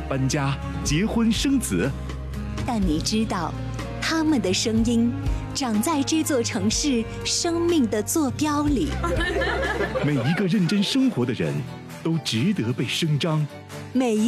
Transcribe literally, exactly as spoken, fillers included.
搬家、结婚生子。 但你知道，他们的声音长在这座城市生命的坐标里。 每一个认真生活的人，都值得被声张。 每一